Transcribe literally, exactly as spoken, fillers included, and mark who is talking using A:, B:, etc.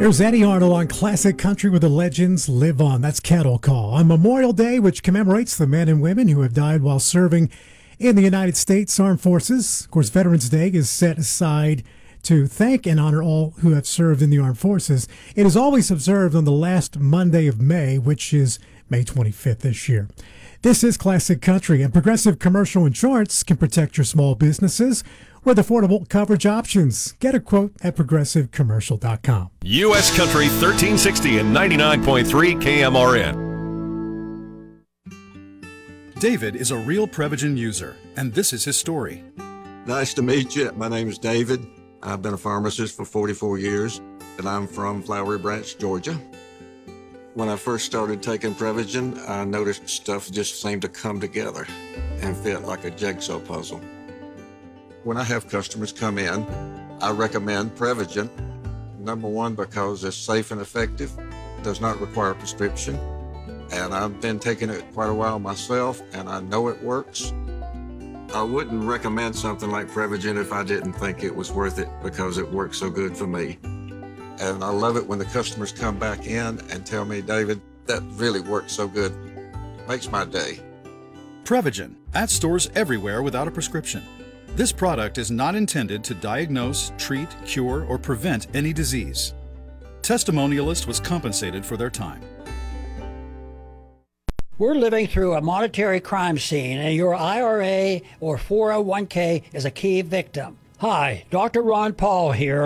A: There's Eddie Arnold on Classic Country where the legends live on. That's Cattle Call. On Memorial Day, which commemorates the men and women who have died while serving in the United States Armed Forces. Of course, Veterans Day is set aside to thank and honor all who have served in the armed forces. It is always observed on the last Monday of May, which is May twenty-fifth this year. This is Classic Country, and Progressive Commercial Insurance can protect your small businesses with affordable coverage options. Get a quote at progressive commercial dot com.
B: U S Country thirteen sixty and ninety-nine point three K M R N.
C: David is a real Prevagen user, and this is his story.
D: Nice to meet you. My name is David. I've been a pharmacist for forty-four years, and I'm from Flowery Branch, Georgia. When I first started taking Prevagen, I noticed stuff just seemed to come together and fit like a jigsaw puzzle. When I have customers come in, I recommend Prevagen. Number one, because it's safe and effective, does not require a prescription, and I've been taking it quite a while myself, and I know it works. I wouldn't recommend something like Prevagen if I didn't think it was worth it because it works so good for me. And I love it when the customers come back in and tell me, David, that really works so good. Makes my day.
C: Prevagen, at stores everywhere without a prescription. This product is not intended to diagnose, treat, cure, or prevent any disease. Testimonialist was compensated for their time.
E: We're living through a monetary crime scene, and your I R A or four oh one k is a key victim. Hi, Doctor Ron Paul here.